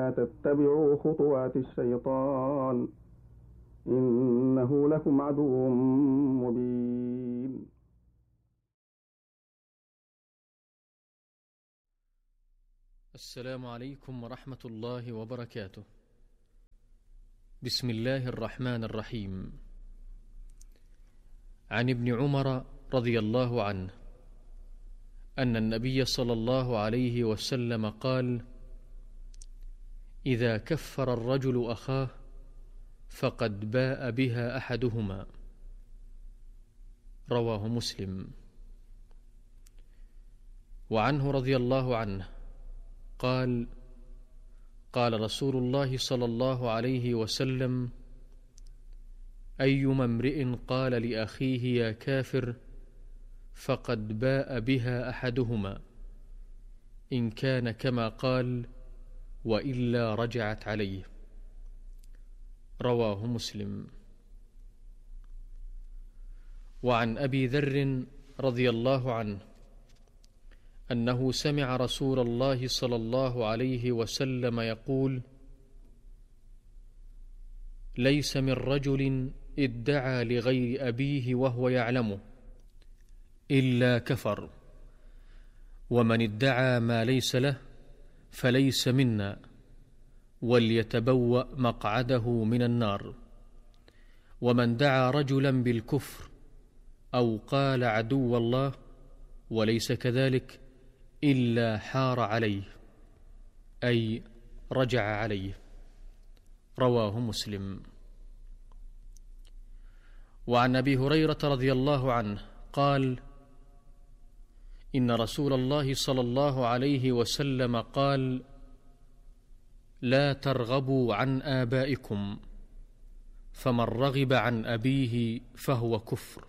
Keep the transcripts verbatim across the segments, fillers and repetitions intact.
ولا تتبعوا خطوات الشيطان إنه لكم عدو مبين. السلام عليكم ورحمة الله وبركاته. بسم الله الرحمن الرحيم. عن ابن عمر رضي الله عنه أن النبي صلى الله عليه وسلم قال: إذا كفر الرجل أخاه فقد باء بها أحدهما. رواه مسلم. وعنه رضي الله عنه قال: قال رسول الله صلى الله عليه وسلم: أيما امرئ قال لأخيه يا كافر فقد باء بها أحدهما، إن كان كما قال وإلا رجعت عليه. رواه مسلم. وعن أبي ذر رضي الله عنه أنه سمع رسول الله صلى الله عليه وسلم يقول: ليس من رجل ادعى لغير أبيه وهو يعلمه إلا كفر، ومن ادعى ما ليس له فليس منا، وليتبوأ مقعده من النار. ومن دعا رجلا بالكفر أو قال عدو الله وليس كذلك إلا حار عليه، أي رجع عليه. رواه مسلم. وعن أبي هريرة رضي الله عنه قال: إن رسول الله صلى الله عليه وسلم قال: لا ترغبوا عن آبائكم، فمن رغب عن أبيه فهو كفر.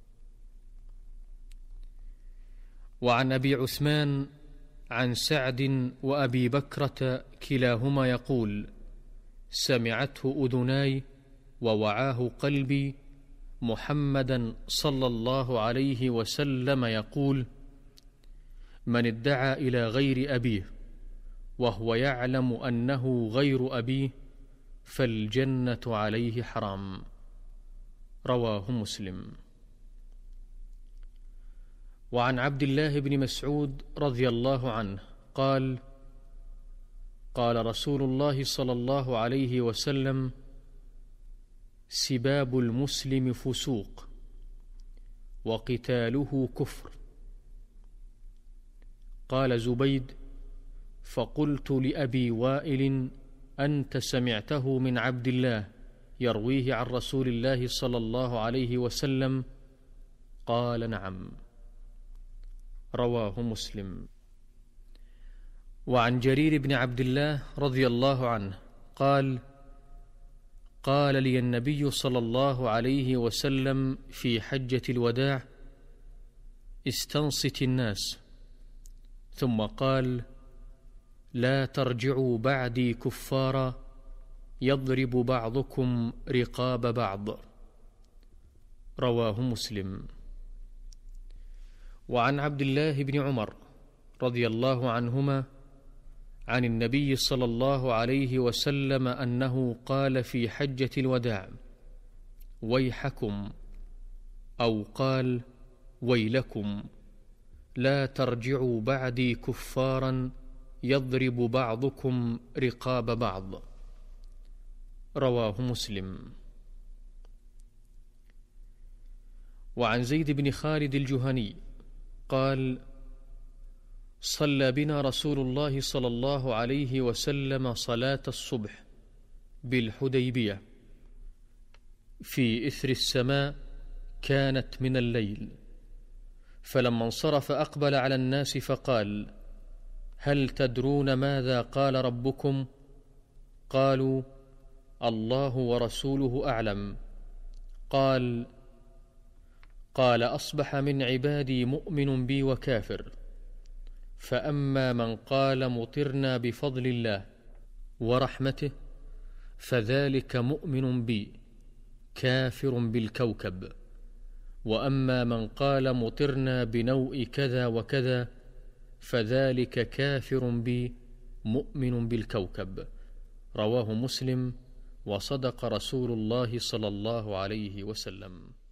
وعن أبي عثمان عن سعد وأبي بكرة كلاهما يقول: سمعته أذناي ووعاه قلبي محمدا صلى الله عليه وسلم يقول: من ادعى إلى غير أبيه وهو يعلم أنه غير أبيه فالجنة عليه حرام. رواه مسلم. وعن عبد الله بن مسعود رضي الله عنه قال: قال رسول الله صلى الله عليه وسلم: سباب المسلم فسوق وقتاله كفر. قال زبيد: فقلت لأبي وائل: أنت سمعته من عبد الله يرويه عن رسول الله صلى الله عليه وسلم؟ قال: نعم. رواه مسلم. وعن جرير بن عبد الله رضي الله عنه قال: قال لي النبي صلى الله عليه وسلم في حجة الوداع: استنصت الناس، ثم قال: لا ترجعوا بعدي كفارا يضرب بعضكم رقاب بعض. رواه مسلم. وعن عبد الله بن عمر رضي الله عنهما عن النبي صلى الله عليه وسلم أنه قال في حجة الوداع: ويحكم، أو قال: ويلكم، لا ترجعوا بعدي كفارا يضرب بعضكم رقاب بعض. رواه مسلم. وعن زيد بن خالد الجهني قال: صلى بنا رسول الله صلى الله عليه وسلم صلاة الصبح بالحديبية في إثر السماء كانت من الليل، فلما انصرف أقبل على الناس فقال: هل تدرون ماذا قال ربكم؟ قالوا: الله ورسوله أعلم. قال: قال أصبح من عبادي مؤمن بي وكافر، فأما من قال مطرنا بفضل الله ورحمته فذلك مؤمن بي كافر بالكوكب، وأما من قال مطرنا بنوء كذا وكذا فذلك كافر بي مؤمن بالكوكب. رواه مسلم. وصدق رسول الله صلى الله عليه وسلم.